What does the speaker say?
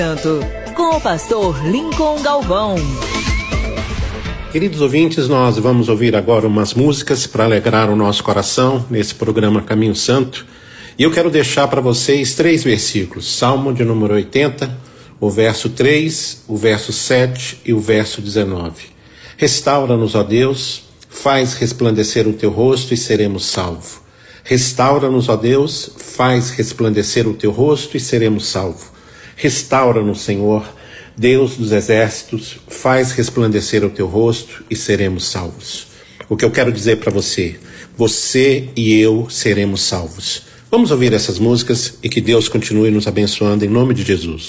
Com o pastor Lincoln Galvão. Queridos ouvintes, nós vamos ouvir agora umas músicas para alegrar o nosso coração nesse programa Caminho Santo. E eu quero deixar para vocês 3 versículos. Salmo de número 80, o verso 3, o verso 7 e o verso 19. Restaura-nos, ó Deus, faz resplandecer o teu rosto e seremos salvos. Restaura-nos, ó Deus, faz resplandecer o teu rosto e seremos salvos. Restaura-nos, Senhor, Deus dos exércitos, faz resplandecer o teu rosto e seremos salvos. O que eu quero dizer para você e eu seremos salvos. Vamos ouvir essas músicas e que Deus continue nos abençoando em nome de Jesus.